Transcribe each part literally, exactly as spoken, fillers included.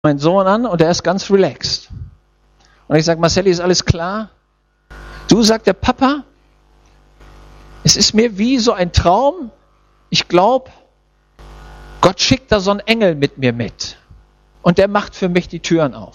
Mein Sohn an und er ist ganz relaxed. Und ich sage, Marcelli, ist alles klar? Du, sagt der Papa, es ist mir wie so ein Traum. Ich glaube, Gott schickt da so einen Engel mit mir mit. Und der macht für mich die Türen auf.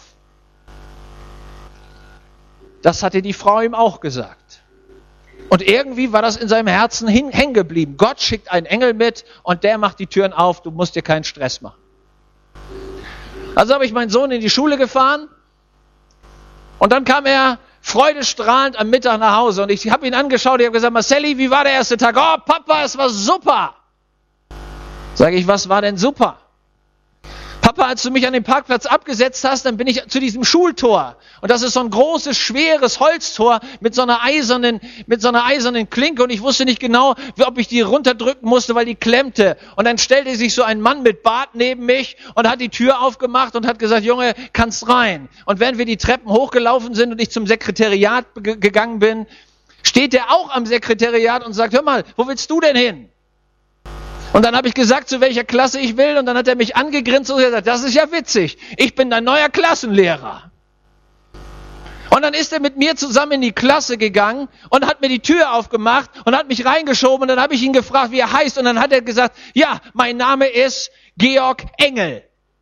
Das hatte die Frau ihm auch gesagt. Und irgendwie war das in seinem Herzen hängen geblieben. Gott schickt einen Engel mit und der macht die Türen auf. Du musst dir keinen Stress machen. Also habe ich meinen Sohn in die Schule gefahren und dann kam er freudestrahlend am Mittag nach Hause und ich habe ihn angeschaut, ich habe gesagt, Marcelli, wie war der erste Tag? Oh Papa, es war super. Sage ich, was war denn super? Papa, als du mich an den Parkplatz abgesetzt hast, dann bin ich zu diesem Schultor. Und das ist so ein großes, schweres Holztor mit so einer eisernen, mit so einer eisernen Klinke. Und ich wusste nicht genau, ob ich die runterdrücken musste, weil die klemmte. Und dann stellte sich so ein Mann mit Bart neben mich und hat die Tür aufgemacht und hat gesagt, Junge, kannst rein. Und während wir die Treppen hochgelaufen sind und ich zum Sekretariat ge- gegangen bin, steht er auch am Sekretariat und sagt, hör mal, wo willst du denn hin? Und dann habe ich gesagt, zu welcher Klasse ich will. Und dann hat er mich angegrinst und gesagt, das ist ja witzig. Ich bin dein neuer Klassenlehrer. Und dann ist er mit mir zusammen in die Klasse gegangen und hat mir die Tür aufgemacht und hat mich reingeschoben. Und dann habe ich ihn gefragt, wie er heißt. Und dann hat er gesagt, ja, mein Name ist Georg Engel.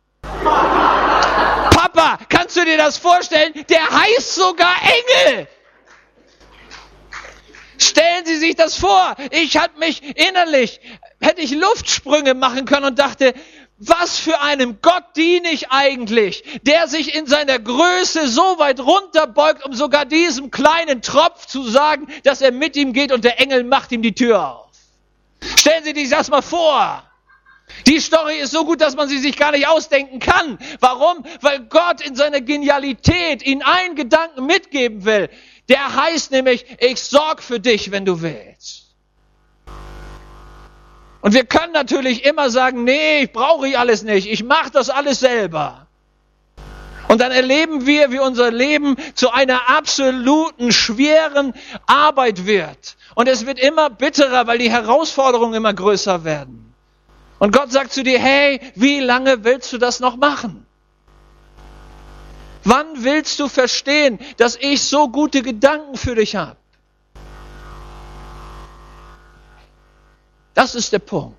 Papa, kannst du dir das vorstellen? Der heißt sogar Engel. Stellen Sie sich das vor. Ich hatte mich innerlich, hätte ich Luftsprünge machen können und dachte, was für einem Gott diene ich eigentlich, der sich in seiner Größe so weit runterbeugt, um sogar diesem kleinen Tropf zu sagen, dass er mit ihm geht und der Engel macht ihm die Tür auf. Stellen Sie sich das mal vor. Die Story ist so gut, dass man sie sich gar nicht ausdenken kann. Warum? Weil Gott in seiner Genialität Ihnen einen Gedanken mitgeben will. Der heißt nämlich, ich sorge für dich, wenn du willst. Und wir können natürlich immer sagen, nee, ich brauche ich alles nicht, ich mache das alles selber. Und dann erleben wir, wie unser Leben zu einer absoluten, schweren Arbeit wird. Und es wird immer bitterer, weil die Herausforderungen immer größer werden. Und Gott sagt zu dir, hey, wie lange willst du das noch machen? Wann willst du verstehen, dass ich so gute Gedanken für dich habe? Das ist der Punkt.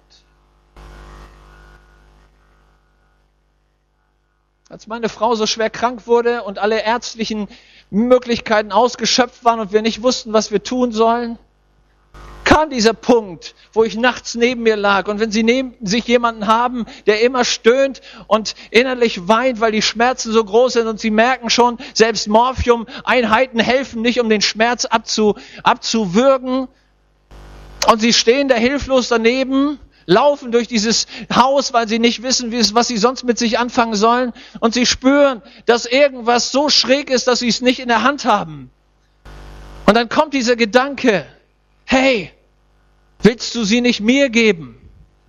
Als meine Frau so schwer krank wurde und alle ärztlichen Möglichkeiten ausgeschöpft waren und wir nicht wussten, was wir tun sollen, kam dieser Punkt, wo ich nachts neben mir lag. Und wenn Sie neben sich jemanden haben, der immer stöhnt und innerlich weint, weil die Schmerzen so groß sind und Sie merken schon, selbst Morphium-Einheiten helfen nicht, um den Schmerz abzu, abzuwürgen. Und Sie stehen da hilflos daneben, laufen durch dieses Haus, weil Sie nicht wissen, wie es, was Sie sonst mit sich anfangen sollen. Und Sie spüren, dass irgendwas so schräg ist, dass Sie es nicht in der Hand haben. Und dann kommt dieser Gedanke, hey, willst du sie nicht mir geben?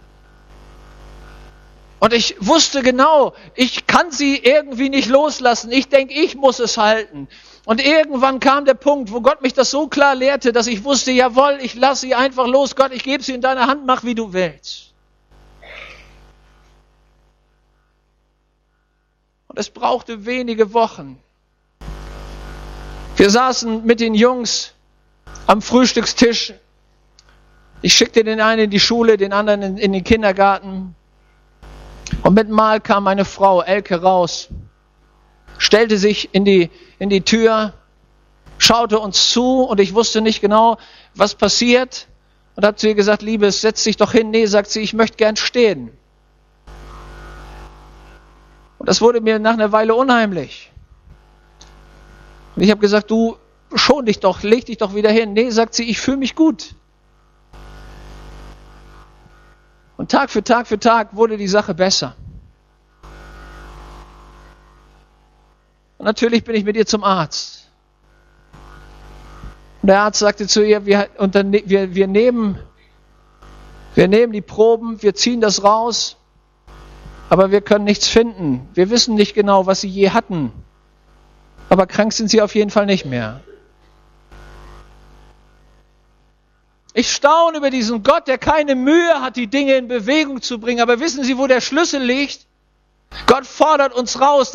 Und ich wusste genau, ich kann sie irgendwie nicht loslassen. Ich denke, ich muss es halten. Und irgendwann kam der Punkt, wo Gott mich das so klar lehrte, dass ich wusste, jawohl, ich lasse sie einfach los. Gott, ich gebe sie in deine Hand, mach wie du willst. Und es brauchte wenige Wochen. Wir saßen mit den Jungs am Frühstückstisch. Ich schickte den einen in die Schule, den anderen in, in den Kindergarten. Und mit Mal kam meine Frau Elke raus, stellte sich in die, in die Tür, schaute uns zu und ich wusste nicht genau, was passiert. Und habe zu ihr gesagt, Liebes, setz dich doch hin. Nee, sagt sie, ich möchte gern stehen. Und das wurde mir nach einer Weile unheimlich. Und ich habe gesagt, du, schon dich doch, leg dich doch wieder hin. Nee, sagt sie, ich fühle mich gut. Und Tag für Tag für Tag wurde die Sache besser. Und natürlich bin ich mit ihr zum Arzt. Und der Arzt sagte zu ihr, wir, unterne- wir, wir, nehmen, wir nehmen die Proben, wir ziehen das raus, aber wir können nichts finden. Wir wissen nicht genau, was sie je hatten. Aber krank sind sie auf jeden Fall nicht mehr. Ich staune über diesen Gott, der keine Mühe hat, die Dinge in Bewegung zu bringen. Aber wissen Sie, wo der Schlüssel liegt? Gott fordert uns raus,